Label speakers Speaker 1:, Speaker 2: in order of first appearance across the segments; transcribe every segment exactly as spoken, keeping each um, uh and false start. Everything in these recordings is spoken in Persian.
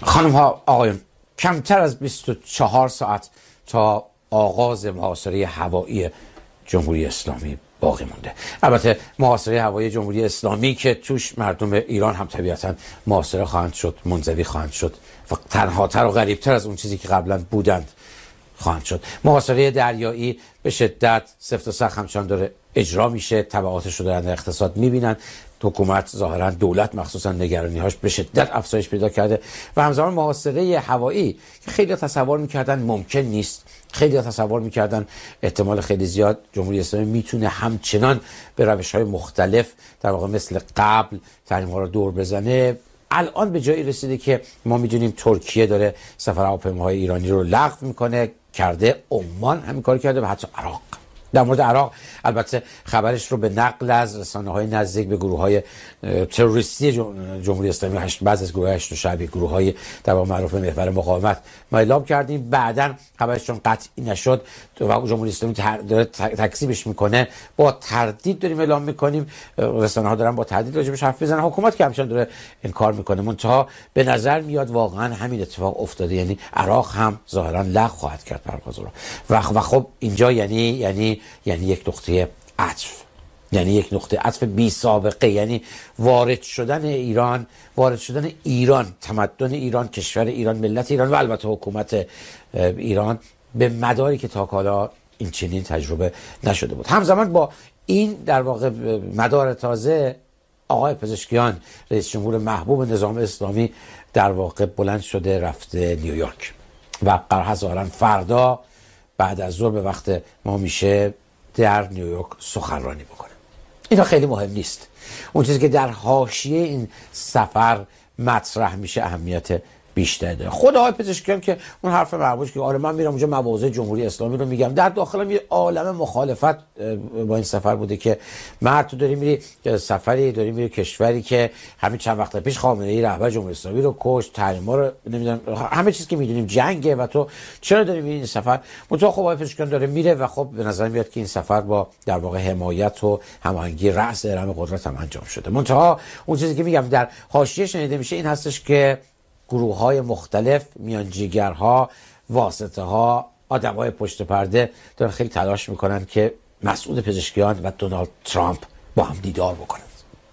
Speaker 1: خانم ها آقایون، کمتر از بیست و چهار ساعت تا آغاز محاصره هوایی جمهوری اسلامی باقی مونده. البته محاصره هوایی جمهوری اسلامی که توش مردم ایران هم طبیعتاً محاصره خواهند شد، منزوی خواهند شد و تنهاتر و غریبتر از اون چیزی که قبلا بودند خواهند شد. محاصره دریایی به شدت سفت و سخت همچنان داره اجرا میشه، تبعاتش رو دارن در اقتصاد میبینن. حکومت ظاهرا دولت مخصوصا نگرانی‌هاش به شدت افزایش پیدا کرده و همزمان محاصره هوایی که خیلی تصور میکردن ممکن نیست، خیلی تصور میکردن احتمال خیلی زیاد جمهوری اسلامی میتونه همچنان به روش‌های مختلف در واقع مثل قبل تحریم‌ها رو دور بزنه، الان به جایی رسیده که ما میدونیم ترکیه داره سفر هواپیماهای ایرانی رو لغو میکنه، کرده، عمان همین کار کرده و حتی عراق. در مورد عراق البته خبرش رو به نقل از رسانه‌های نزدیک به گروه‌های تروریستی جمهوری اسلامی، بعضی از گروه‌های هشت شعبی، گروه‌های در واقع معروف محور مقاومت ما اعلام کردیم. بعداً خبرش چون قطعی نشد و جمهوری اسلامی داره تکذیبش میکنه، با تردید داریم اعلام میکنیم، رسانه‌ها دارن با تردید راجعش حرف میزنن، حکومت که همچنان داره انکار میکنه. منتها به نظر میاد واقعاً همین اتفاق افتاده، یعنی عراق هم ظاهراً لغو خواهد کرد پرواز رو و خب اینجا یعنی یعنی یعنی یک نقطه عطف، یعنی یک نقطه عطف بی سابقه، یعنی وارد شدن ایران وارد شدن ایران تمدن ایران، کشور ایران، ملت ایران و البته حکومت ایران به مداری که تا حالا این چنین تجربه نشده بود. همزمان با این در واقع مدار تازه، آقای پزشکیان رئیس جمهور محبوب نظام اسلامی در واقع بلند شده رفته نیویورک و قرار ظاهرا فردا بعد از ظهر به وقت ما میشه در نیویورک سخنرانی بکنه. اینا خیلی مهم نیست. اون چیزی که در حاشیه این سفر مطرح میشه اهمیت بیشتر داره. خود آقای پزشکیان که اون حرف مرموز که آره من میرم اونجا مواضع جمهوری اسلامی رو میگم، در داخلم یه عالم مخالفت با این سفر بوده که مرد تو داری میری سفری، داری میری کشوری که همین چند وقت پیش خامنه‌ای رهبر جمهوری اسلامی رو کشت، تحریما رو نمیدونم، همه چیز که میدونیم جنگه و تو چرا داری میری این سفر؟ منتها خب آقای پزشکیان داره میره و خب به نظر میاد که این سفر با در واقع حمایت و هماهنگی رأس ارم قدرت هم انجام شده. منتها اون چیزی که میگم در حاشیه شنیده میشه این هستش که گروه‌های مختلف، میانجیگرها، واسطه‌ها، آدم‌های پشت پرده دارن خیلی تلاش میکنن که مسعود پزشکیان و دونالد ترامپ با هم دیدار بکنند.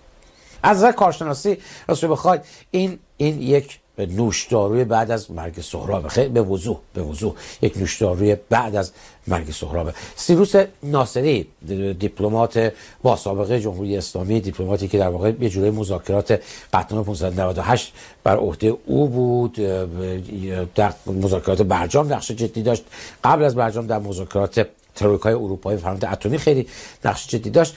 Speaker 1: از نظر کارشناسی راستش بخواید این این یک نوشداروی بعد از مرگ سهراب، خیلی به وضوح به وضوح یک نوشداروی بعد از مرگ سهراب. سیروس ناصری، دیپلمات با سابقه جمهوری اسلامی، دیپلماتی که در واقع یه جوری مذاکرات قطعنامه پانصد و نود و هشت بر عهده او بود، در مذاکرات برجام نقش جدی داشت، قبل از برجام در مذاکرات ترویکای اروپایی فرآیند اتمی خیلی نقش جدی داشت.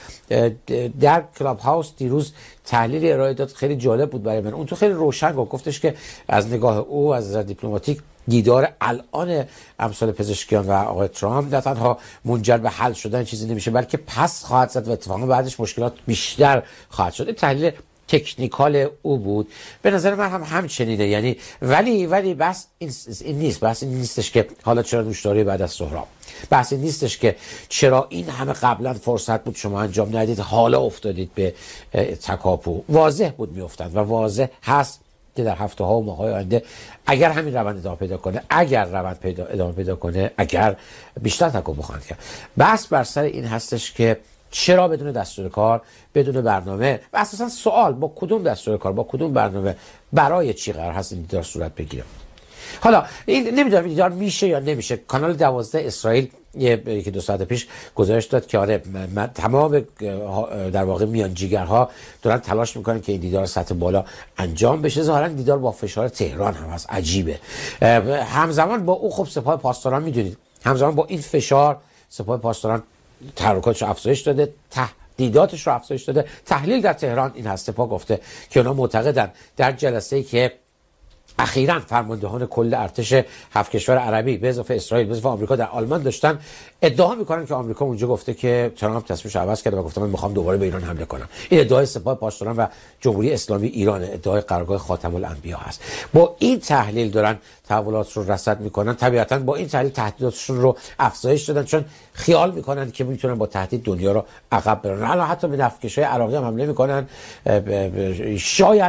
Speaker 1: در کلاب هاوس دیروز تحلیل ارائه داد، خیلی جالب بود برای من. اون تو خیلی روشن گفت، گفتش که از نگاه او از نظر دیپلماتیک دیدار الان امثال پزشکیان و آقای ترامپ نه تنها منجر به حل شدن چیزی نمیشه، بلکه پس خواهد زد و اتفاقا بعدش مشکلات بیشتر خواهد شد. تحلیل تکنیکال او بود، به نظر من هم همچنینه. یعنی ولی ولی بس این, این نیست، بس این نیستش که حالا چرا نوشداری بعد از سهراب، بحث این نیستش که چرا این همه قبلا فرصت بود شما انجام ندید حالا افتادید به تکاپو. واضح بود میافتند و واضح هست که در هفته ها و ماه های آینده اگر همین روند ادامه پیدا کنه، اگر روند پیدا ادامه پیدا کنه، اگر بیشتر تکاپو خواهند کرد. بحث بر سر این هستش که چرا بدون دستور کار، بدون برنامه و اساسا سوال با کدوم دستور کار، با کدوم برنامه، برای چی قرار هست این دیدار صورت بگیره. حالا این نمیدونم دیدار میشه یا نمیشه. کانال دوازده اسرائیل یکی دو ساعت پیش گزارش داد که آره تمام در واقع میانجیگرها دارن تلاش میکنن که این دیدار سطح بالا انجام بشه. ظاهرا دیدار با فشار تهران هم هست، عجیبه. همزمان با او خب سپاه پاسداران میدونید، همزمان با این فشار سپاه پاسداران تحرکاتش رو افزایش داده، تهدیداتش رو افزایش داده. تحلیل در تهران این هست، سپاه گفته که اونا معتقدن در جلسه‌ای که اخیراً فرماندهان کل ارتش هفت کشور عربی به اضافه اسرائیل به اضافه آمریکا در آلمان داشتن، ادعا میکنن که آمریکا اونجا گفته که ترامپ تصمیمش عوض کرده و گفته من میخوام دوباره به ایران حمله کنم. این ادعای سپاه پاسداران و جمهوری اسلامی ایران، ادعای قرارگاه خاتم الانبیا هست. با این تحلیل دارن تحولات رو رصد میکنن. طبیعتاً با این تحلیل تهدیداتشون رو افزایش دادن، چون خیال میکنن که میتونن با تهدید دنیا رو عقب برانن. الان حتی به نفتکشای عراقی هم حمله میکنن، شاید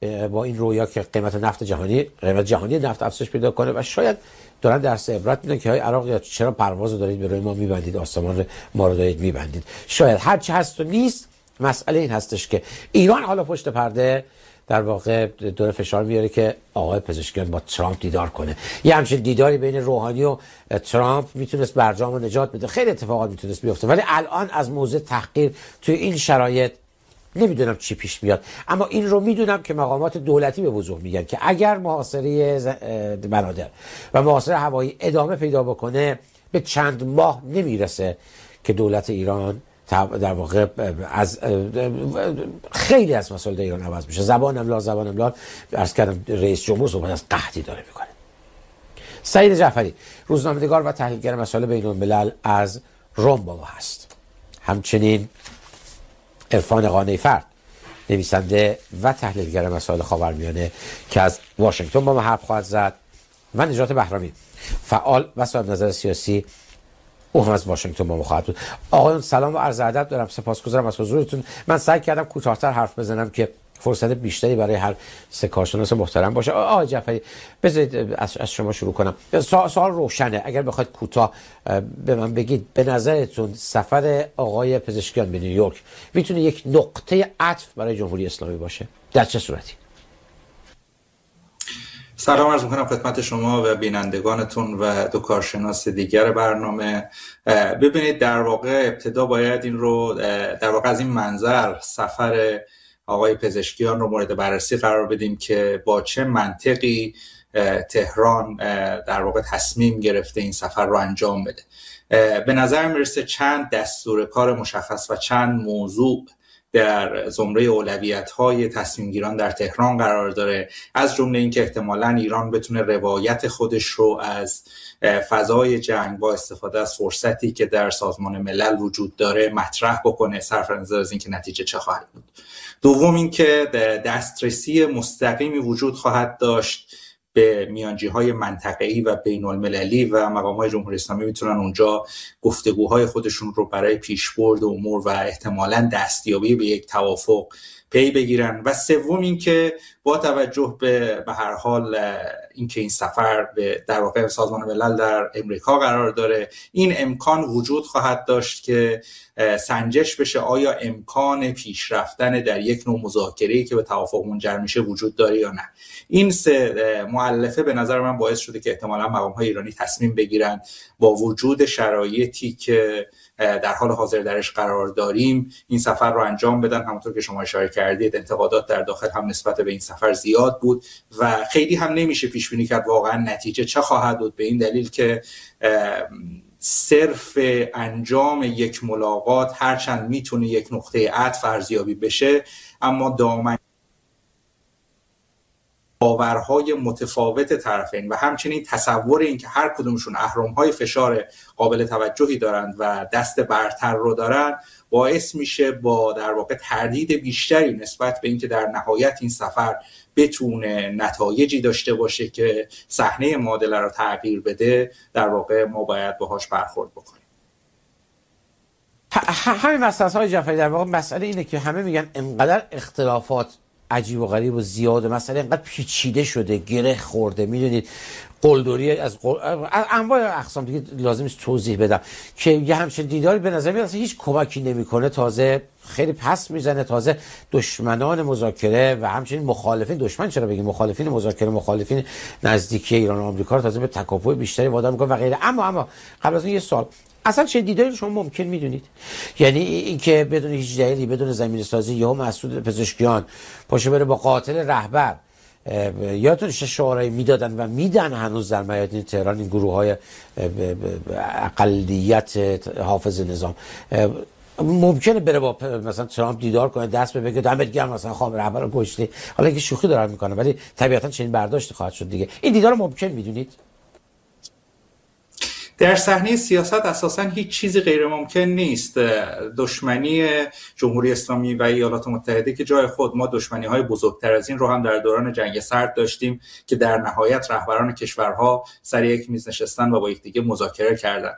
Speaker 1: با این رویا که قیمت نفت جهانی قیمت جهانی نفت افزایش پیدا کنه و شاید دارن درس عبرت میدن که های عراق یا چرا پرواز دارید به روی ما میبندید، آسمان ما رو دارید میبندید. شاید هر چی هست و نیست، مسئله این هستش که ایران حالا پشت پرده در واقع دور فشار میاره که آقای پزشکیان با ترامپ دیدار کنه. یه همچین دیداری بین روحانی و ترامپ میتونست برجام رو نجات بده، خیلی اتفاقات میتونست بیفته، ولی الان از موضع تحقیر توی این شرایط نمیدونم چی پیش میاد. اما این رو میدونم که مقامات دولتی به وضوح میگن که اگر محاصره بنادر و محاصره هوایی ادامه پیدا بکنه به چند ماه نمیرسه که دولت ایران در واقع از خیلی از مسائل ایران عوض میشه. زبان املال زبان املال عرض کردم رئیس جمهور صحبت از قحطی داره میکنه. سعید جعفری روزنامه‌نگار و تحلیلگر مسائل بین الملل از روم با ما هست. همچنین عرفان قانع‌فرد نویسنده و تحلیلگر مسائل خاورمیانه که از واشنگتن با ما حرف خواهد زد و نجات بهرامی فعال و صاحب نظر سیاسی او هم از واشنگتن با ما خواهد بود. آقایون سلام و عرض ادب دارم، سپاسگزارم از حضورتون. من سعی کردم کوتاه‌تر حرف بزنم که فرصت بیشتری برای هر سه کارشناس محترم باشه. آقای جعفری بذارید از, از شما شروع کنم. سوال روشنه، اگر بخواید کوتاه به من بگید به نظرتون سفر آقای پزشکیان به نیویورک میتونه یک نقطه عطف برای جمهوری اسلامی باشه؟ در چه صورتی؟
Speaker 2: سلام عرض میکنم خدمت شما و بینندگانتون و دو کارشناس دیگر برنامه. ببینید در واقع ابتدا باید این رو در واقع از این منظر سفر آقای پزشکیان رو مورد بررسی قرار بدیم که با چه منطقی تهران در واقع تصمیم گرفته این سفر رو انجام بده. به نظر میرسه چند دستور کار مشخص و چند موضوع در زمره اولویت‌های تصمیم گیران در تهران قرار داره، از جمله اینکه احتمالاً ایران بتونه روایت خودش رو از فضای جنگ با استفاده از فرصتی که در سازمان ملل وجود داره مطرح بکنه، صرف نظر از اینکه نتیجه چه خواهد بود. دوم اینکه دسترسی مستقیمی وجود خواهد داشت به میانجی‌های منطقه‌ای و بین‌المللی و مقام‌های جمهوری اسلامی میتونن اونجا گفتگوهای خودشون رو برای پیشبرد امور و احتمالاً دستیابی به یک توافق پی بگیرن. و سوم اینکه با توجه به به هر حال اینکه این سفر به در واقع سازمان ملل در امریکا قرار داره، این امکان وجود خواهد داشت که سنجش بشه آیا امکان پیشرفتن در یک نوع مذاکره‌ای که به توافق منجر میشه وجود داره یا نه. این سه مؤلفه به نظر من باعث شده که احتمالاً مقام‌های ایرانی تصمیم بگیرن با وجود شرایطی که در حال حاضر درش قرار داریم این سفر رو انجام بدن. همونطور که شما اشاره کردید انتقادات در داخل هم نسبت به این سفر زیاد بود و خیلی هم نمیشه پیش بینی کرد واقعا نتیجه چه خواهد بود، به این دلیل که صرف انجام یک ملاقات هرچند میتونه یک نقطه عطف ارزیابی بشه، اما دامن باورهای متفاوت طرفین و همچنین تصور این که هر کدومشون اهرم‌های فشار قابل توجهی دارند و دست برتر رو دارن باعث میشه با در واقع تردید بیشتری نسبت به اینکه در نهایت این سفر بتونه نتایجی داشته باشه که صحنه معادله رو تغییر بده، در واقع ما باید باهاش برخورد بکنیم.
Speaker 1: همین مسئله جعفری در واقع مسئله اینه که همه میگن انقدر اختلافات عجیب و غریب و زیاده، مسئله اینقدر پیچیده شده، گره خورده، میدونید قلدری از قل... انواع اقسام دیگه لازم نیست توضیح بدم که یه همچین دیداری به نظر میاد هیچ کمکی نمیکنه، تازه خیلی پس میزنه، تازه دشمنان مذاکره و همچنین مخالفین، دشمن چرا بگیم، مخالفین مذاکره، مخالفین نزدیکی ایران و آمریکا رو تازه به تکاپوی بیشتری وادار میکنه و غیره. اما اما قبل از این یه سوال، اصلا چه دیداری شما ممکن میدونید؟ یعنی اینکه بدون هیچ دلیلی، بدون زمین سازی یهو مسعود پزشکیان پاشه بره با قاتل رهبر، یادتون چه شعارهایی میدادن و میدن هنوز در میادین تهران این گروه های اقلیت حافظ نظام، ممکنه بره با مثلا ترامپ دیدار کنه، دست بگه دمت گرم مثلا خام رهبر رو کشتی، حالا اینکه شوخی دارن میکنه ولی طبیعتا چنین برداشت خواهد شد دیگه. این دیدار رو ممکن میدونید؟
Speaker 2: در صحنه سیاست اساساً هیچ چیزی غیر ممکن نیست. دشمنی جمهوری اسلامی و ایالات متحده که جای خود، ما دشمنی‌های بزرگتر از این رو هم در دوران جنگ سرد داشتیم که در نهایت رهبران کشورها سر یک میز نشستن و با یکدیگه مذاکره کردند.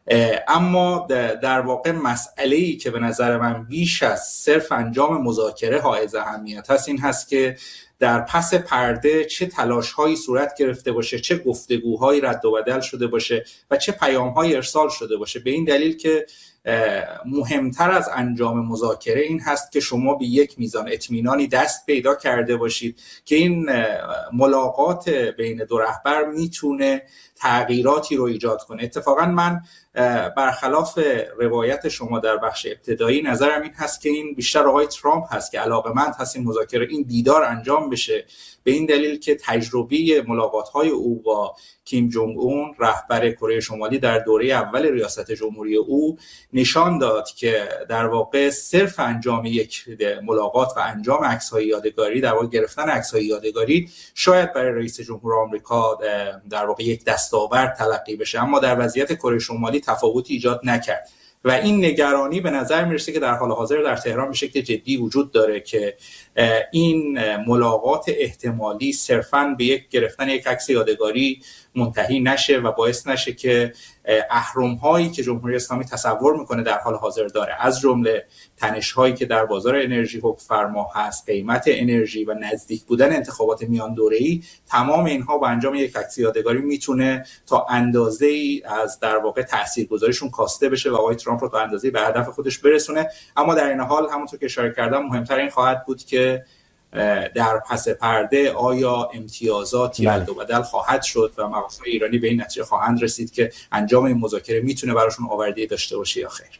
Speaker 2: اما در واقع مسئله‌ای که به نظر من بیش از صرف انجام مذاکره حائز اهمیت هست این هست که در پس پرده چه تلاش‌هایی صورت گرفته باشه، چه گفتگوهایی رد و بدل شده باشه و چه پیام‌هایی ارسال شده باشه، به این دلیل که مهمتر از انجام مذاکره این هست که شما به یک میزان اطمینانی دست پیدا کرده باشید که این ملاقات بین دو رهبر میتونه تغییراتی رو ایجاد کنه. اتفاقا من برخلاف روایت شما در بخش ابتدایی نظرم این هست که این بیشتر آقای ترامپ هست که علاقه‌مند هست این مذاکره این دیدار انجام بشه، به این دلیل که تجربه ملاقات‌های او با کیم جونگ اون رهبر کره شمالی در دوره اول ریاست جمهوری او نشان داد که در واقع صرف انجام یک ملاقات و انجام عکس‌های یادگاری، در واقع گرفتن عکس‌های یادگاری شاید برای رئیس جمهور آمریکا در واقع یک دستاورد تلقی بشه، اما در وضعیت کره شمالی تفاوتی ایجاد نکرد و این نگرانی به نظر میرسه که در حال حاضر در تهران به شکل جدی وجود داره که این ملاقات احتمالی صرفاً به یک گرفتن یک عکس یادگاری منتهی نشه و باعث نشه که اهرم‌هایی که جمهوری اسلامی تصور میکنه در حال حاضر داره، از جمله تنش‌هایی که در بازار انرژی حکم فرما هست، قیمت انرژی و نزدیک بودن انتخابات میان دوره‌ای، تمام اینها با انجام یک عکس یادگاری میتونه تا اندازه‌ای از در واقع تاثیرگذاریشون کاسته بشه و آقای ترامپ رو تا اندازه‌ای به هدف خودش برسونه. اما در این حال همونطور که اشاره کردم مهمتر این خواهد بود که در پس پرده آیا امتیازاتی رد و بدل خواهد شد و مقامات ایرانی به این نتیجه خواهند رسید که انجام این مذاکره میتونه براشون آوردگی داشته باشه یا خیر.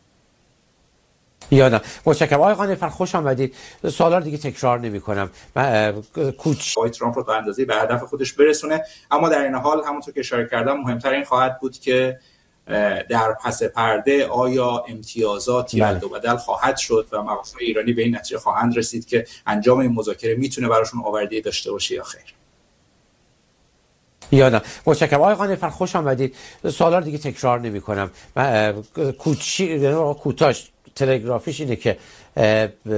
Speaker 1: یادم متشکرم آقای قانع‌فر، خوش آمدید. سوالا دیگه تکرار نمی‌کنم.
Speaker 2: کوچ آقای ترامپ رو تا اندازه‌ای به هدف خودش برسونه، اما در این حال همونطور که اشاره کردم مهمتر این خواهد بود که در پس پرده آیا امتیازاتی رد و بدل خواهد شد و مقامات ایرانی به این نتیجه خواهند رسید که انجام این مذاکره میتونه براشون آوردگی داشته باشه یا خیر.
Speaker 1: یادم متشکرم آقای قانع‌فر، خوش آمدید. سوالا دیگه تکرار نمی‌کنم. کوچی کوتاش تلگرافیش اینه که